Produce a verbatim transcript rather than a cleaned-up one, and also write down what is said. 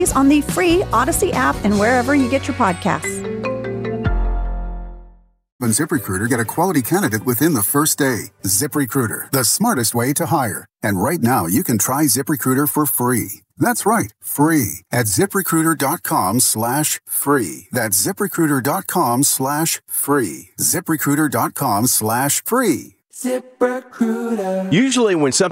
on the free Odyssey app and wherever you get your podcasts. On ZipRecruiter, get a quality candidate within the first day. ZipRecruiter, the smartest way to hire. And right now, you can try ZipRecruiter for free. That's right, free at ZipRecruiter.com slash free. That's ZipRecruiter.com slash free. ZipRecruiter.com slash free. ZipRecruiter. Usually when something